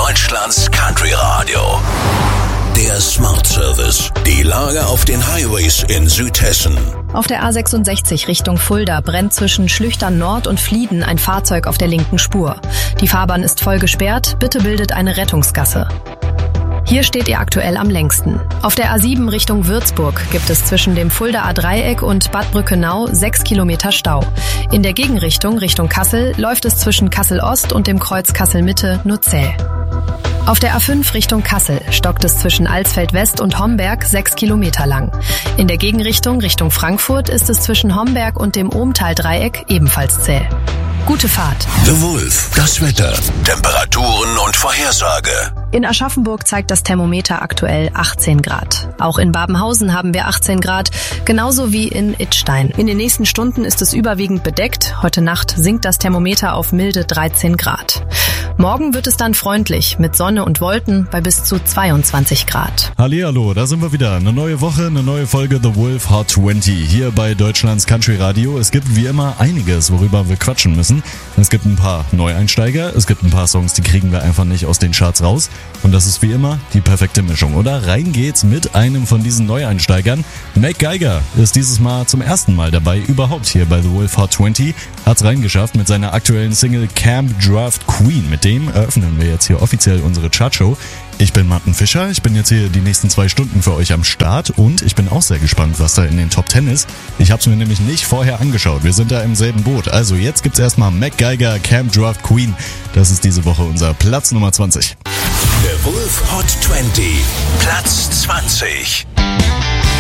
Deutschlands Country Radio. Der Smart Service. Die Lage auf den Highways in Südhessen. Auf der A66 Richtung Fulda brennt zwischen Schlüchtern Nord und Flieden ein Fahrzeug auf der linken Spur. Die Fahrbahn ist voll gesperrt, bitte bildet eine Rettungsgasse. Hier steht ihr aktuell am längsten. Auf der A7 Richtung Würzburg gibt es zwischen dem Fuldaer Dreieck und Bad Brückenau 6 Kilometer Stau. In der Gegenrichtung Richtung Kassel läuft es zwischen Kassel Ost und dem Kreuz Kassel Mitte nur zäh. Auf der A5 Richtung Kassel stockt es zwischen Alsfeld West und Homberg 6 Kilometer lang. In der Gegenrichtung Richtung Frankfurt ist es zwischen Homberg und dem Ohmtal-Dreieck ebenfalls zäh. Gute Fahrt. The Wolf, das Wetter, Temperaturen und Vorhersage. In Aschaffenburg zeigt das Thermometer aktuell 18 Grad. Auch in Babenhausen haben wir 18 Grad, genauso wie in Idstein. In den nächsten Stunden ist es überwiegend bedeckt. Heute Nacht sinkt das Thermometer auf milde 13 Grad. Morgen wird es dann freundlich mit Sonne und Wolken bei bis zu 22 Grad. Hallihallo, da sind wir wieder. Eine neue Woche, eine neue Folge The Wolf Hot 20 hier bei Deutschlands Country Radio. Es gibt wie immer einiges, worüber wir quatschen müssen. Es gibt ein paar Neueinsteiger, es gibt ein paar Songs, die kriegen wir einfach nicht aus den Charts raus. Und das ist wie immer die perfekte Mischung, oder? Rein geht's mit einem von diesen Neueinsteigern. Mick Geiger ist dieses Mal zum ersten Mal dabei, überhaupt hier bei The Wolf Hot 20. Hat's reingeschafft mit seiner aktuellen Single Camp Draft Queen. Mit dem eröffnen wir jetzt hier offiziell unsere Chartshow. Ich bin Martin Fischer, ich bin jetzt hier die nächsten 2 Stunden für euch am Start und ich bin auch sehr gespannt, was da in den Top 10 ist. Ich hab's mir nämlich nicht vorher angeschaut, wir sind da im selben Boot. Also jetzt gibt's erstmal Mick Geiger, Camp Draft Queen. Das ist diese Woche unser Platz Nummer 20. The Wolf Hot 20, Platz 20.